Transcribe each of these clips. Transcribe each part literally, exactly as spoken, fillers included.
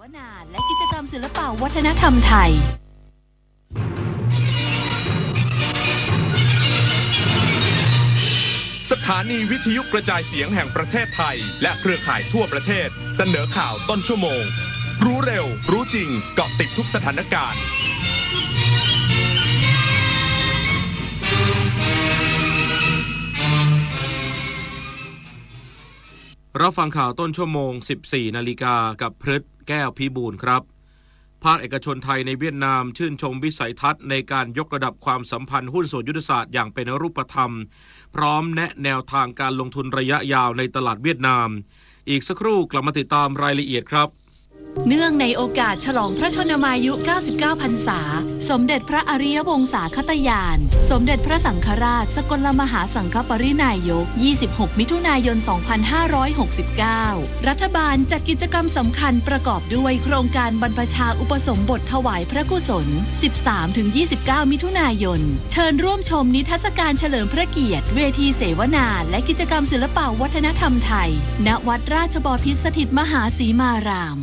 นาและกิจกรรมศิลปะวัฒนธรรมไทยสถานีวิทยุกระจายเสียงแห่งประเทศไทยและเครือข่ายทั่วประเทศเสนอข่าวต้นชั่วโมงรู้เร็วรู้จริงเกาะติดทุกสถานการณ์รับฟังข่าวต้นชั่วโมง สิบสี่ นาฬิกากับพฤทธิ์แก้วพิบูลครับภาคเอกชนไทยในเวียดนามชื่นชมวิสัยทัศน์ในการยกระดับความสัมพันธ์หุ้นส่วนยุทธศาสตร์อย่างเป็นรูปธรรมพร้อมแนะแนวทางการลงทุนระยะยาวในตลาดเวียดนามอีกสักครู่กลับมาติดตามรายละเอียดครับเนื่องในโอกาสฉลองพระชนมายุเก้าสิบเก้าพรรษาสมเด็จพระอริยวงศาคตญาณสมเด็จพระสังฆราชสกลมหาสังฆปรินายกยี่สิบหกมิถุนายนสองพันห้าร้อยหกสิบเก้ารัฐบาลจัดกิจกรรมสำคัญประกอบด้วยโครงการบรรพชาอุปสมบทถวายพระกุศล สิบสามถึงยี่สิบเก้า มิถุนายนเชิญร่วมชมนิทรรศการเฉลิมพระเกียรติเวทีเสวนาและกิจกรรมศิลปวัฒนธรรมไทยณวัดราชบพิตรสถิตมหาสีมาราม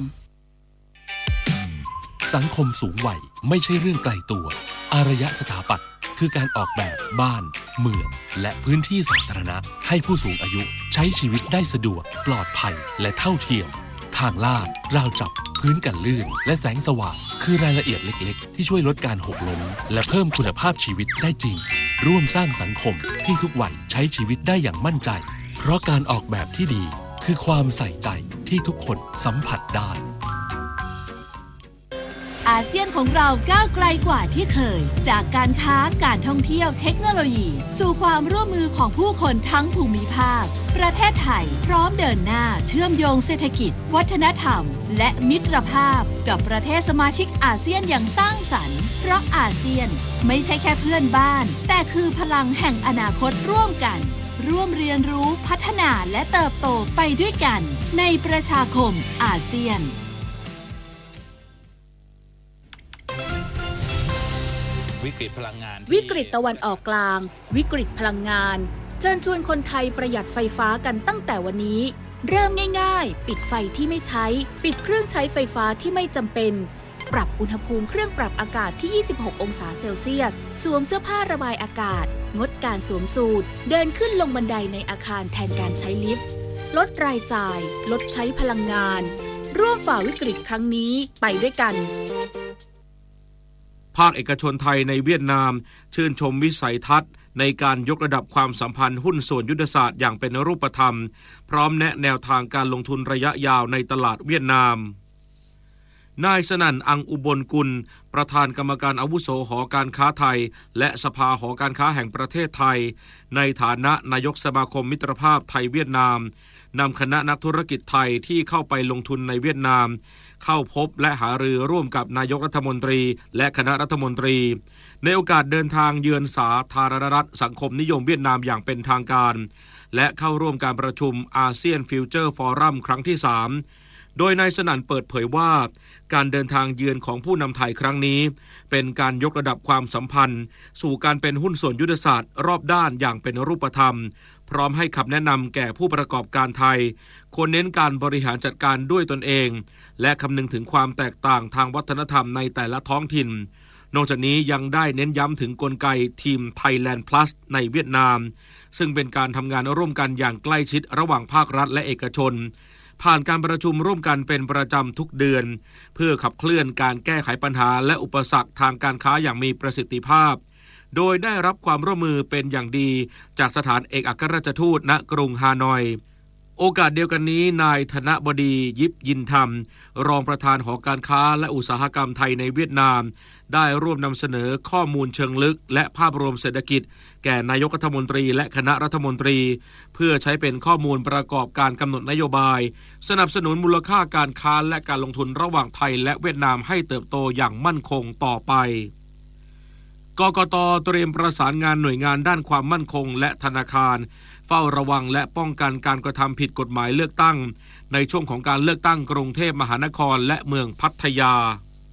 สังคมสูงวัยไม่ใช่เรื่องไกลตัวอารยสถาปัตย์คือการออกแบบบ้านเมืองและพื้นที่สาธารณะให้ผู้สูงอายุใช้ชีวิตได้สะดวกปลอดภัยและเท่าเทียมทางลาดราวจับพื้นกันลื่นและแสงสว่างคือรายละเอียดเล็กๆที่ช่วยลดการหกล้มและเพิ่มคุณภาพชีวิตได้จริงร่วมสร้างสังคมที่ทุกวัยใช้ชีวิตได้อย่างมั่นใจเพราะการออกแบบที่ดีคือความใส่ใจที่ทุกคนสัมผัสได้อาเซียนของเราก้าวไกลกว่าที่เคยจากการค้าการท่องเที่ยวเทคโนโลยีสู่ความร่วมมือของผู้คนทั้งภูมิภาคประเทศไทยพร้อมเดินหน้าเชื่อมโยงเศรษฐกิจวัฒนธรรมและมิตรภาพกับประเทศสมาชิกอาเซียนอย่างสร้างสรรค์เพราะอาเซียนไม่ใช่แค่เพื่อนบ้านแต่คือพลังแห่งอนาคตร่วมกันร่วมเรียนรู้พัฒนาและเติบโตไปด้วยกันในประชาคมอาเซียนวิกฤตพลังงานวิกฤตตะวันออกกลางวิกฤตพลังงานเชิญชวนคนไทยประหยัดไฟฟ้ากันตั้งแต่วันนี้เริ่มง่ายๆปิดไฟที่ไม่ใช้ปิดเครื่องใช้ไฟฟ้าที่ไม่จำเป็นปรับอุณหภูมิเครื่องปรับอากาศที่ยี่สิบหกองศาเซลเซียสสวมเสื้อผ้าระบายอากาศงดการสวมสูทเดินขึ้นลงบันไดในอาคารแทนการใช้ลิฟต์ลดรายจ่ายลดใช้พลังงานร่วมฝ่าวิกฤตครั้งนี้ไปด้วยกันภาคเอกชนไทยในเวียดนามชื่นชมวิสัยทัศน์ในการยกระดับความสัมพันธ์หุ้นส่วนยุทธศาสตร์อย่างเป็นรูปธรรมพร้อมแนะแนวทางการลงทุนระยะยาวในตลาดเวียดนามนายสนั่นอังอุบลกุลประธานกรรมการอาวุโสหอการค้าไทยและสภาหอการค้าแห่งประเทศไทยในฐานะนายกสมาคมมิตรภาพไทยเวียดนามนำคณะนักธุรกิจไทยที่เข้าไปลงทุนในเวียดนามเข้าพบและหารือร่วมกับนายกรัฐมนตรีและคณะรัฐมนตรีในโอกาสเดินทางเยือนสาธารณรัฐสังคมนิยมเวียดนามอย่างเป็นทางการและเข้าร่วมการประชุมอาเซียนฟิวเจอร์ฟอรัมครั้งที่สามโดยนายสนั่นเปิดเผยว่าการเดินทางเยือนของผู้นำไทยครั้งนี้เป็นการยกระดับความสัมพันธ์สู่การเป็นหุ้นส่วนยุทธศาสตร์รอบด้านอย่างเป็นรูปธรรมพร้อมให้คำแนะนำแก่ผู้ประกอบการไทยควรเน้นการบริหารจัดการด้วยตนเองและคำนึงถึงความแตกต่างทางวัฒนธรรมในแต่ละท้องถิ่นนอกจากนี้ยังได้เน้นย้ำถึงกลไกทีม Thailand Plus ในเวียดนามซึ่งเป็นการทำงานร่วมกันอย่างใกล้ชิดระหว่างภาครัฐและเอกชนผ่านการประชุมร่วมกันเป็นประจำทุกเดือนเพื่อขับเคลื่อนการแก้ไขปัญหาและอุปสรรคทางการค้าอย่างมีประสิทธิภาพโดยได้รับความร่วมมือเป็นอย่างดีจากสถานเอกอัครราชทูตณกรุงฮานอยโอกาสเดียวกันนี้นายธนบดียิบยินธรรมรองประธานหอการค้าและอุตสาหกรรมไทยในเวียดนามได้ร่วมนำเสนอข้อมูลเชิงลึกและภาพรวมเศรษฐกิจแก่นายกรัฐมนตรีและคณะรัฐมนตรีเพื่อใช้เป็นข้อมูลประกอบการกำหนดนโยบายสนับสนุนมูลค่าการค้าและการลงทุนระหว่างไทยและเวียดนามให้เติบโตอย่างมั่นคงต่อไปกกต.เตรียมประสานงานหน่วยงานด้านความมั่นคงและธนาคารเฝ้าระวังและป้องกันการกระทำผิดกฎหมายเลือกตั้งในช่วงของการเลือกตั้งกรุงเทพมหานครและเมืองพัทยา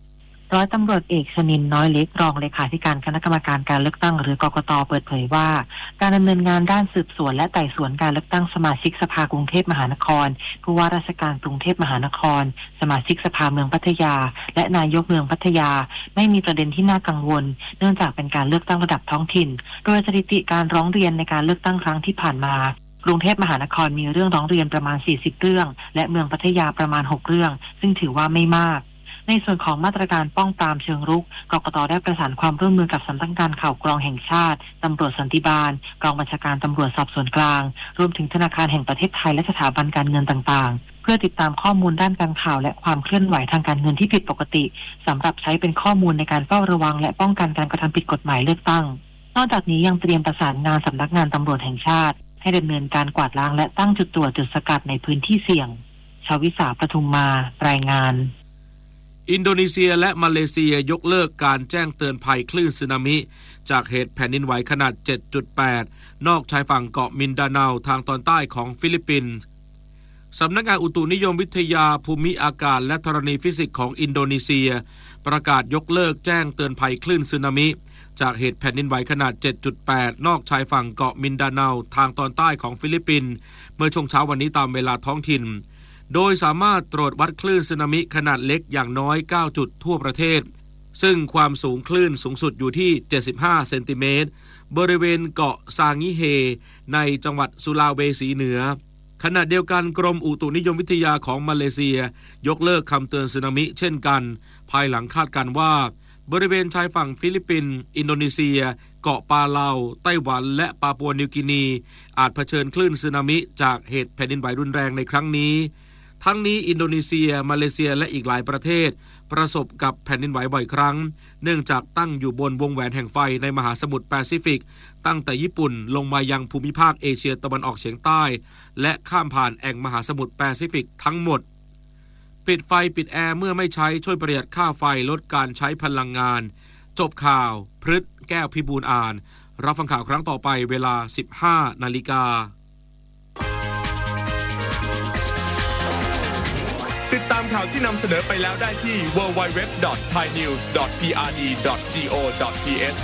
ร้อยตำรวจเอกชนินทร์น้อยเล็กรองเลขาธิการคณะกรรมการการเลือกตั้งหรือกกต.เปิดเผยว่าการดำเนินงานด้านสืบสวนและไต่สวนการเลือกตั้งสมาชิกสภากรุงเทพมหานครผู้ว่าราชการกรุงเทพมหานครสมาชิกสภาเมืองพัทยาและนายกเมืองพัทยาไม่มีประเด็นที่น่ากังวลเนื่องจากเป็นการเลือกตั้งระดับท้องถิ่นโดยสถิติการร้องเรียนในการเลือกตั้งครั้งที่ผ่านมากรุงเทพมหานครมีเรื่องร้องเรียนประมาณสี่สิบเรื่องและเมืองพัทยาประมาณหกเรื่องซึ่งถือว่าไม่มากในส่วนของมาตรการป้องปรามเชิงรุกกกต.ได้ประสานความร่วมมือกับสำนักงานข่าวกรองแห่งชาติตำรวจสันติบาลกองบัญชาการตำรวจสอบสวนกลางรวมถึงธนาคารแห่งประเทศไทยและสถาบันการเงินต่างๆเพื่อติดตามข้อมูลด้านการข่าวและความเคลื่อนไหวทางการเงินที่ผิดปกติสำหรับใช้เป็นข้อมูลในการเฝ้าระวังและป้องกันการกระทำผิดกฎหมายเลือกตั้งนอกจากนี้ยังเตรียมประสานงานสำนักงานตำรวจแห่งชาติให้ดำเนินการกวาดล้างและตั้งจุดตรวจจุดสกัดในพื้นที่เสี่ยงชวิสาปทุมมารายงานอินโดนีเซียและมาเลเซียยกเลิกการแจ้งเตือนภัยคลื่นสึนามิจากเหตุแผ่นดินไหวขนาด เจ็ดจุดแปด นอกชายฝั่งเกาะมินดาเนาทางตอนใต้ของฟิลิปปินส์สำนักงานอุตุนิยมวิทยาภูมิอากาศและธรณีฟิสิกส์ของอินโดนีเซียประกาศยกเลิกแจ้งเตือนภัยคลื่นสึนามิจากเหตุแผ่นดินไหวขนาด เจ็ดจุดแปด นอกชายฝั่งเกาะมินดาเนาทางตอนใต้ของฟิลิปปินส์เมื่อช่วงเช้าวันนี้ตามเวลาท้องถิ่นโดยสามารถตรวจวัดคลื่นสึนามิขนาดเล็กอย่างน้อยเก้าจุดทั่วประเทศซึ่งความสูงคลื่นสูงสุดอยู่ที่เจ็ดสิบห้าเซนติเมตรบริเวณเกาะซางิเฮในจังหวัดสุลาเวสีเหนือขณะเดียวกันกรมอุตุนิยมวิทยาของมาเลเซียยกเลิกคำเตือนสึนามิเช่นกันภายหลังคาดการณ์ว่าบริเวณชายฝั่งฟิลิปปินส์อินโดนีเซียเกาะปาเลาไต้หวันและปาปัวนิวกินีอาจเผชิญคลื่นสึนามิจากเหตุแผ่นดินไหวรุนแรงในครั้งนี้ทั้งนี้อินโดนีเซียมาเลเซียและอีกหลายประเทศประสบกับแผ่นดินไหวบ่อยครั้งเนื่องจากตั้งอยู่บนวงแหวนแห่งไฟในมหาสมุทรแปซิฟิกตั้งแต่ญี่ปุ่นลงมายังภูมิภาคเอเชียตะวันออกเฉียงใต้และข้ามผ่านแอ่งมหาสมุทรแปซิฟิกทั้งหมดปิดไฟปิดแอร์เมื่อไม่ใช้ช่วยประหยัดค่าไฟลดการใช้พลังงานจบข่าวพฤษแก้วพิบูลอ่านรับฟังข่าวครั้งต่อไปเวลา สิบห้านาฬิกาติดตามข่าวที่นำเสนอไปแล้วได้ที่ ดับเบิลยู ดับเบิลยู ดับเบิลยู ดอท ไทยนิวส์ ดอท พี อาร์ ดี ดอท จี โอ ดอท ที เอช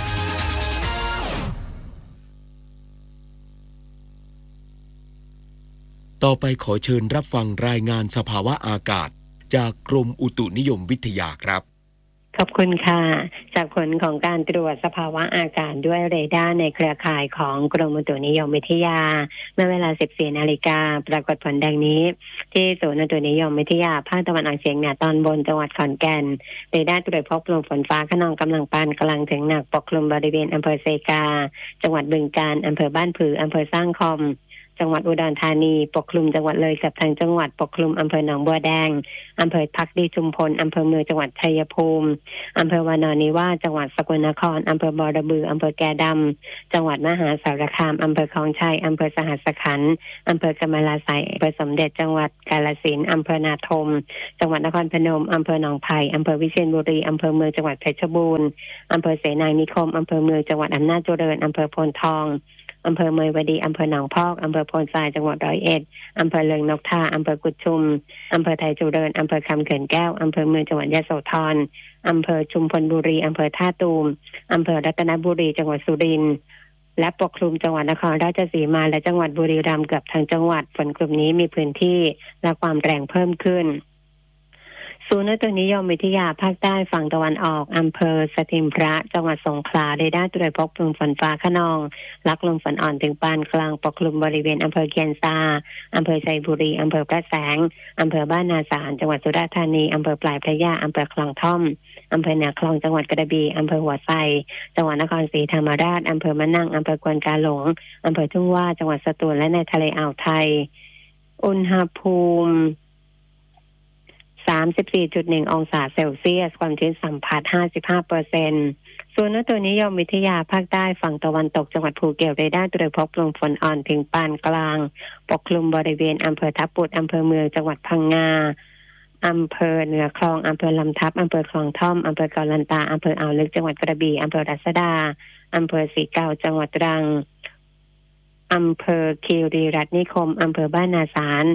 ต่อไปขอเชิญรับฟังรายงานสภาวะอากาศจากกรมอุตุนิยมวิทยาครับขอบคุณค่ะจากผลของการตรวจสภาวะอากาศด้วยเรดาร์ในเครือข่ายของกรมอุตุนิยมวิทยาเมื่อเวลา สิบสี่นาฬิกาปรากฏผลดังนี้ที่ศูนย์อุตุนิยมวิทยาภาคตะวันออกเฉียงเหนือตอนบนจังหวัดขอนแก่นเรดาร์ตรวจพบกลุ่มฝนฟ้าคะนองกำลังปานกลางถึงหนักปกคลุมบริเวณอำเภอเซกาจังหวัดบึงกาฬอำเภอบ้านผืออำเภอสร้างคอมจังหวัดอุดรธานีปกคลุมจังหวัดเลยกับทางจังหวัดปกคลุมอำเภอหนองบัวแดงอำเภอพักดีชุมพลอำเภอเมืองจังหวัดชัยภูมิอำเภอวานอนนิวาสจังหวัดสกลนครอำเภอบอระบืออำเภอแกดำจังหวัดมหาสารคามอำเภอคลองชัยอำเภอสหัสขันธ์อำเภอกำมะลาไสยอำเภอสมเด็จจังหวัดกาฬสินธุ์อำเภอนาทมจังหวัดนครพนมอำเภอหนองไผ่อำเภอวิเชียรบุรีอำเภอเมืองจังหวัดเพชรบูรณ์อำเภอเสนานิคมอำเภอเมืองจังหวัดอำนาจเจริญอำเภอโพนทองอำเภอเมยวดีอำเภอหนองพอกอำเภอโพนทรายจังหวัดร้อยเอ็ดอำเภอเลิงนกทาอำเภอกุดชุมอำเภอไทยเจริญอำเภอคำเขื่อนแก้วอำเภอเมืองจังหวัดยโสธรอำเภอชุมพลบุรีอำเภอท่าตูมอำเภอรัตนบุรีจังหวัดสุรินทร์และปกคลุมจังหวัดนครราชสีมาและจังหวัดบุรีรัมย์เกือบทั้งจังหวัดฝนกลุ่มนี้มีพื้นที่และความแรงเพิ่มขึ้นศูนย์อุตุนิยมวิทยาภาคใต้ฝั่งตะวันออกอำเภอสถิมพระจังหวัดสงขลาได้ได้ตรวจพบกลุ่มฝนฟ้าคะนองลักลมฝนอ่อนถึงปานกลางปกคลุมบริเวณอำเภอเคียนซาอำเภอชัยบุรีอำเภอพระแสงอำเภอบ้านนาสารจังหวัดสุราษฎร์ธานีอำเภอปลายพระยาอำเภอคลองท่อมอำเภอเหนือคลองจังหวัดกระบี่อำเภอหัวไซจังหวัดนครศรีธรรมราชอำเภอมะนังอำเภอกวนกาหลงอำเภอทุ่งว่าจังหวัดสตูลและในทะเลอ่าวไทยอุณหภูมิสามสิบสี่จุดหนึ่ง องศาเซลเซียสความชื้นสัมผัส ห้าสิบห้าเปอร์เซ็นต์ ศูนย์อุตุนิยมวิทยาภาคใต้ฝั่งตะวันตกจังหวัดภูเก็ตเรดาร์ตรวจพบกลุ่มฝนอ่อนถึงปานกลางปกคลุมบริเวณอำเภอทับปุดอำเภอเมืองจังหวัดพังงาอำเภอเหนือคลองอำเภอลำทับอำเภอคลองท่อมอำเภอกาลันตาอำเภออ่าวลึกจังหวัดกระบี่อำเภอรัศดาอำเภอสีเกาจังหวัดตรังอำเภอคีรีรัตน์นิคมอำเภอบ้านนาสาร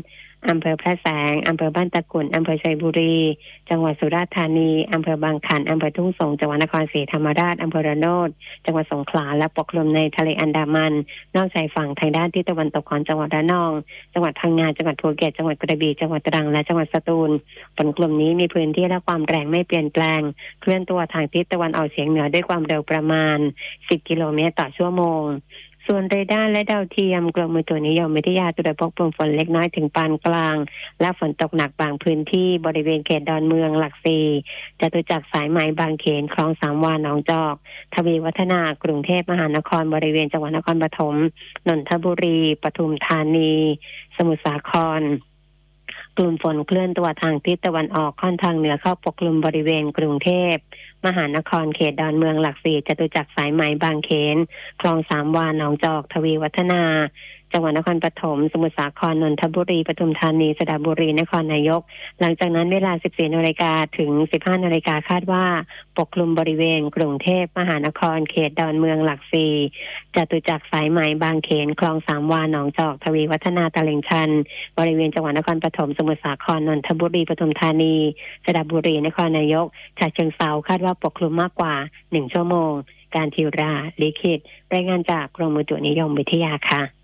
อำเภอพระแสงอำเภอบ้านตะกุ่นอำเภอชัยบุรีจังหวัดสุราษฎร์ธานีอำเภอบางขันอำเภอทุ่งสงจังหวัดนครศรีธรรมราชอำเภอระโนดจังหวัดสงขลาและปกคลุมในทะเลอันดามันนอกชายฝั่งทางด้านทิศตะวันตกของจังหวัดระนองจังหวัดพังงาจังหวัดภูเก็ตจังหวัดกระบี่จังหวัดตรังและจังหวัดสตูลฝนกลุ่มนี้มีพื้นที่และความแรงไม่เปลี่ยนแปลงเคลื่อนตัวทางทิศตะวันออกเฉียงเหนือด้วยความเร็วประมาณสิบกิโลเมตรต่อชั่วโมงส่วนเรดาร์และดาวเทียมกรมอุตุนิยมวิทยาตรวจพบกลุ่มฝนเล็กน้อยถึงปานกลางและฝนตกหนักบางพื้นที่บริเวณเขตดอนเมืองหลักสี่จตุจักรสายไหมบางเขนคลองสามวาหนองจอกทวีวัฒนากรุงเทพมหานครบริเวณจังหวัดนครปฐมนนทบุรีปทุมธานีสมุทรสาครกลุ่มฝนเคลื่อนตัวทางทิศตะวันออกค่อนทางเหนือเข้าปกคลุมบริเวณกรุงเทพมหานครเขตดอนเมืองหลักสี่จตุจักรสายไหมบางเขนคลองสามวาหนองจอกทวีวัฒนาจังหวัดนครปฐมสมุทรสาครนนทบุรีปทุมธานีสระบุรีนครนายกหลังจากนั้นเวลา สิบสี่นาฬิกา ถึง สิบห้านาฬิกาคาดว่าปกคลุมบริเวณกรุงเทพมหานครเขตดอนเมืองหลักสี่จตุจักรสายไหมบางเขนคลองสามวาหนองจอกทวีวัฒนาตลิ่งชันบริเวณจังหวัดนครปฐมสมุทรสาครนนทบุรีปทุมธานีสระบุรีนครนายกฉะเชิงเทราคาดว่าปกคลุมมากกว่าหนึ่งชั่วโมงการทิวราลิขิตรายงานจากกรมอุตุนิยมวิทยาค่ะ